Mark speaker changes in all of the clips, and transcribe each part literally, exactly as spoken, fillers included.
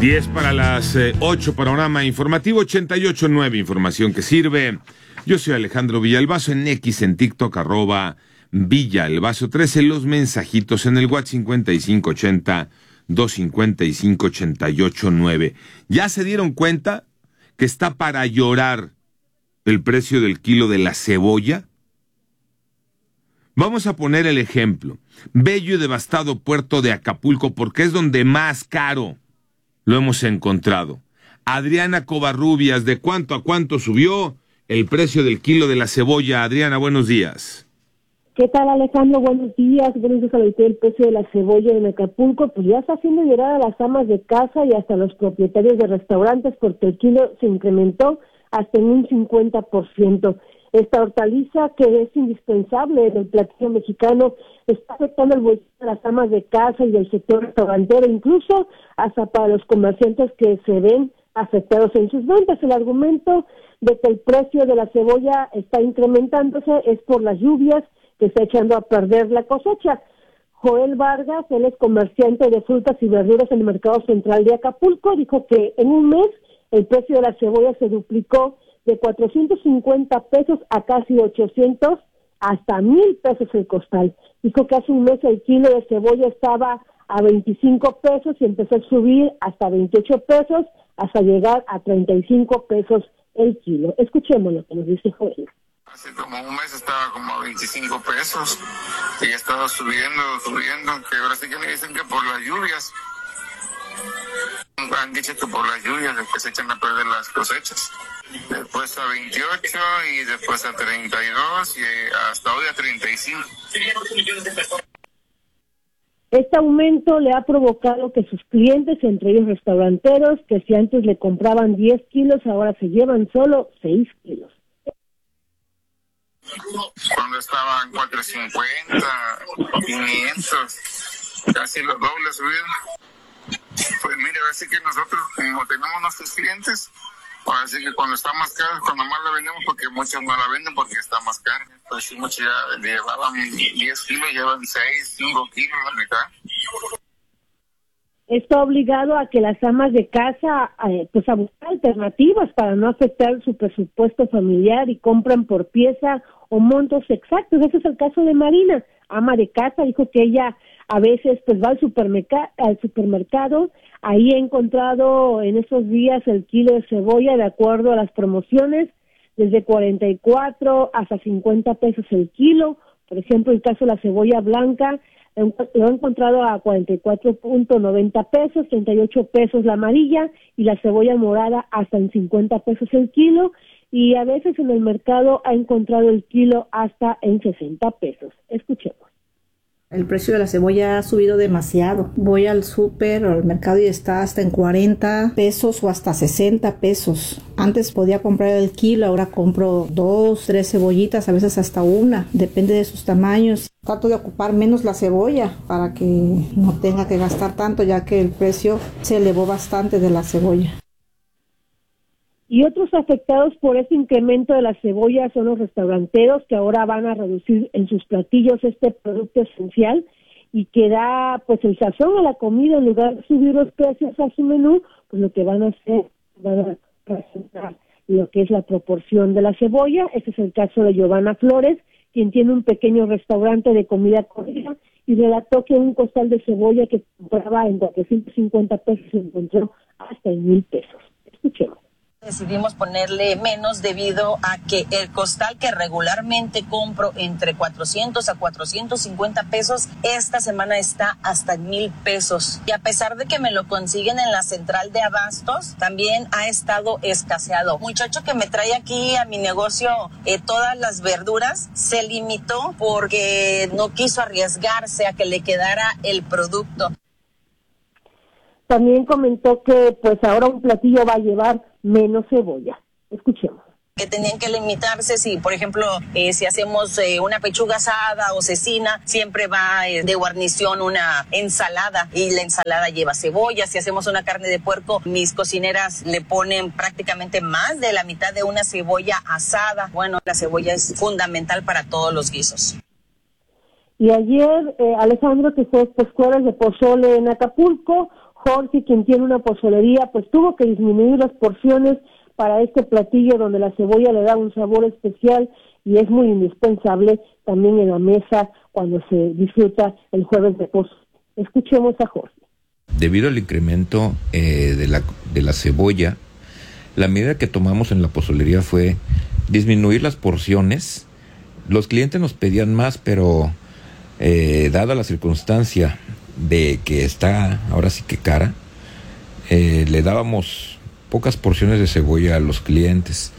Speaker 1: diez para las eh, ocho, panorama informativo ochenta y ocho punto nueve, información que sirve. Yo soy Alejandro Villalbazo, en X, en TikTok, arroba Villalbazo trece, los mensajitos en el WhatsApp cincuenta y cinco ochenta, doscientos cincuenta y cinco, ochenta y ocho nueve. ¿Ya se dieron cuenta que está para llorar el precio del kilo de la cebolla? Vamos a poner el ejemplo. Bello y devastado puerto de Acapulco, porque es donde más caro lo hemos encontrado. Adriana Covarrubias, ¿de cuánto a cuánto subió el precio del kilo de la cebolla? Adriana, buenos días.
Speaker 2: ¿Qué tal, Alejandro? Buenos días. Buenos días. Ahorita el precio de la cebolla en Acapulco pues ya está haciendo llorar a las amas de casa y hasta los propietarios de restaurantes, porque el kilo se incrementó hasta en un cincuenta por ciento. Esta hortaliza, que es indispensable en el platillo mexicano, está afectando el bolsillo de las amas de casa y del sector restaurantero, incluso hasta para los comerciantes que se ven afectados en sus ventas. El argumento de que el precio de la cebolla está incrementándose es por las lluvias que está echando a perder la cosecha. Joel Vargas, él es comerciante de frutas y verduras en el mercado central de Acapulco, dijo que en un mes el precio de la cebolla se duplicó de cuatrocientos cincuenta pesos a casi ochocientos, hasta mil pesos el costal. Dijo que hace un mes el kilo de cebolla estaba a veinticinco pesos y empezó a subir hasta veintiocho pesos, hasta llegar a treinta y cinco pesos el kilo. Escuchemos lo que nos dice Joel.
Speaker 3: Hace como un mes estaba como a veinticinco pesos y ha estado subiendo, subiendo, que ahora sí que me dicen que por las lluvias. Han dicho que por las lluvias es que se echan a perder las cosechas. Después a veintiocho y después a treinta y dos y hasta hoy a treinta y cinco.
Speaker 2: Este aumento le ha provocado que sus clientes, entre ellos restauranteros, que si antes le compraban diez kilos, ahora se llevan solo seis kilos.
Speaker 3: Cuando estaban cuatrocientos cincuenta, quinientos, casi los dobles subieron. Pues mire, así que nosotros, como tenemos nuestros clientes, así que cuando está más caro, cuando más la vendemos, porque muchos no la venden porque está más cara. Pues sí, muchos ya llevaban diez kilos, llevan seis, cinco kilos, la mitad.
Speaker 2: Esto ha obligado a que las amas de casa eh, pues a buscar alternativas para no afectar su presupuesto familiar y compran por pieza o montos exactos. Ese es el caso de Marina, ama de casa. Dijo que ella a veces pues va al supermercado, al supermercado, ahí ha encontrado en esos días el kilo de cebolla de acuerdo a las promociones, desde cuarenta y cuatro hasta cincuenta pesos el kilo. Por ejemplo, el caso de la cebolla blanca, lo ha encontrado a cuarenta y cuatro punto noventa pesos, treinta y ocho pesos la amarilla, y la cebolla morada hasta en cincuenta pesos el kilo, y a veces en el mercado ha encontrado el kilo hasta en sesenta pesos. Escuchemos.
Speaker 4: El precio de la cebolla ha subido demasiado. Voy al súper o al mercado y está hasta en cuarenta pesos o hasta sesenta pesos. Antes podía comprar el kilo, ahora compro dos, tres cebollitas, a veces hasta una. Depende de sus tamaños. Trato de ocupar menos la cebolla para que no tenga que gastar tanto, ya que el precio se elevó bastante de la cebolla.
Speaker 2: Y otros afectados por este incremento de la cebolla son los restauranteros, que ahora van a reducir en sus platillos este producto esencial y que da pues el sazón a la comida. En lugar de subir los precios a su menú, pues lo que van a hacer, van a presentar lo que es la proporción de la cebolla. Este es el caso de Giovanna Flores, quien tiene un pequeño restaurante de comida corrida, y relató que un costal de cebolla que compraba en cuatrocientos cincuenta pesos se encontró hasta en mil pesos. Escuchemos.
Speaker 5: Decidimos ponerle menos debido a que el costal que regularmente compro entre cuatrocientos a cuatrocientos cincuenta pesos, esta semana está hasta mil pesos. Y a pesar de que me lo consiguen en la central de abastos, también ha estado escaseado. Muchacho que me trae aquí a mi negocio eh, todas las verduras, se limitó porque no quiso arriesgarse a que le quedara el producto.
Speaker 2: También comentó que pues ahora un platillo va a llevar menos cebolla. Escuchemos.
Speaker 5: Que tenían que limitarse, si por ejemplo, eh, si hacemos eh, una pechuga asada o cecina, siempre va eh, de guarnición una ensalada, y la ensalada lleva cebolla. Si hacemos una carne de puerco, mis cocineras le ponen prácticamente más de la mitad de una cebolla asada. Bueno, la cebolla es fundamental para todos los guisos.
Speaker 2: Y ayer, eh, Alejandro, que fue pues jueves de pozole en Acapulco, Jorge, quien tiene una pozolería, pues tuvo que disminuir las porciones para este platillo donde la cebolla le da un sabor especial y es muy indispensable también en la mesa cuando se disfruta el jueves de pozole. Escuchemos a Jorge.
Speaker 6: Debido al incremento eh, de la de la cebolla, la medida que tomamos en la pozolería fue disminuir las porciones. Los clientes nos pedían más, pero eh, dada la circunstancia de que está ahora sí que cara, eh, le dábamos pocas porciones de cebolla a los clientes.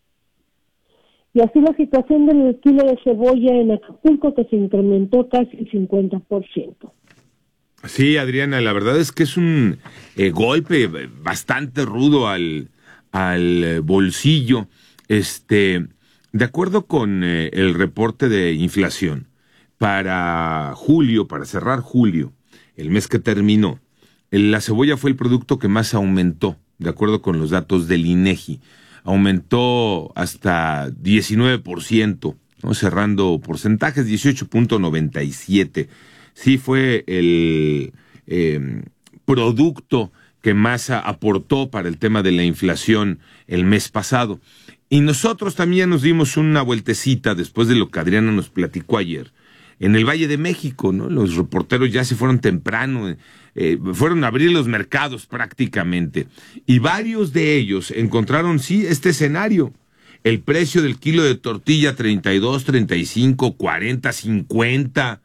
Speaker 2: Y así la situación del kilo de cebolla en Acapulco, que se incrementó casi el cincuenta por ciento.
Speaker 1: Sí, Adriana, la verdad es que es un eh, golpe bastante rudo al, al eh, bolsillo. Este, de acuerdo con eh, el reporte de inflación, para julio, para cerrar julio, el mes que terminó, la cebolla fue el producto que más aumentó, de acuerdo con los datos del INEGI. Aumentó hasta diecinueve por ciento, ¿no? Cerrando porcentajes, dieciocho punto noventa y siete. Sí fue el eh, producto que más aportó para el tema de la inflación el mes pasado. Y nosotros también nos dimos una vueltecita después de lo que Adriana nos platicó ayer. En el Valle de México, ¿no? Los reporteros ya se fueron temprano, eh, fueron a abrir los mercados prácticamente. Y varios de ellos encontraron, sí, este escenario. El precio del kilo de tortilla, treinta y dos, treinta y cinco, cuarenta, cincuenta.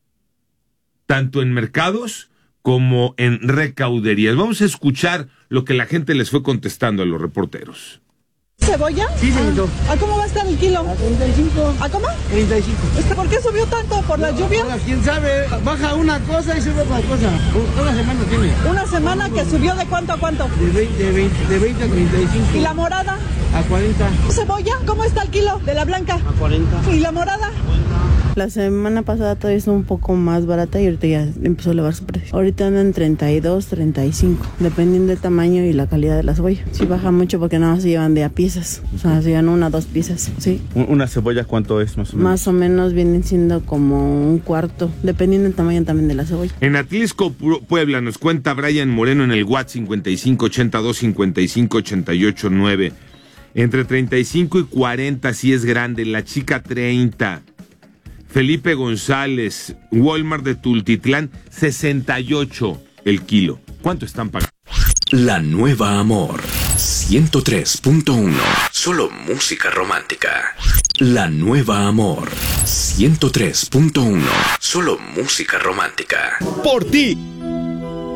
Speaker 1: Tanto en mercados como en recauderías. Vamos a escuchar lo que la gente les fue contestando a los reporteros.
Speaker 7: ¿Cebolla?
Speaker 8: Sí, señor.
Speaker 7: ¿A cómo va a estar el kilo?
Speaker 8: A treinta y cinco.
Speaker 7: ¿A cómo?
Speaker 8: treinta y cinco.
Speaker 7: Este, ¿por qué subió tanto? ¿Por la lluvia?
Speaker 8: Ahora, quién sabe, baja una cosa y sube otra cosa. Una semana tiene.
Speaker 7: Una semana que subió de cuánto a cuánto.
Speaker 8: De veinte, de veinte, de veinte a treinta y cinco.
Speaker 7: ¿Y la morada?
Speaker 8: A cuarenta.
Speaker 7: ¿Cebolla? ¿Cómo está el kilo de la blanca?
Speaker 8: A cuarenta.
Speaker 7: ¿Y la morada?
Speaker 9: La semana pasada todavía estuvo un poco más barata y ahorita ya empezó a elevar su precio. Ahorita anda en treinta y dos, treinta y cinco, dependiendo del tamaño y la calidad de la cebolla. Sí baja mucho porque nada más se llevan de a piezas, o sea, se llevan una o dos piezas, sí.
Speaker 10: ¿Una cebolla cuánto es más o menos?
Speaker 9: Más o menos vienen siendo como un cuarto, dependiendo del tamaño también de la cebolla.
Speaker 1: En Atlisco, Puebla, nos cuenta Brian Moreno en el WhatsApp cincuenta y cinco, ochenta y dos, cincuenta y cinco, ochenta y ocho, nueve. Entre treinta y cinco y cuarenta si es grande, la chica treinta. Felipe González, Walmart de Tultitlán, sesenta y ocho el kilo. ¿Cuánto están pagando?
Speaker 11: La Nueva Amor, ciento tres punto uno. Solo música romántica. La Nueva Amor, ciento tres punto uno. Solo música romántica.
Speaker 12: Por ti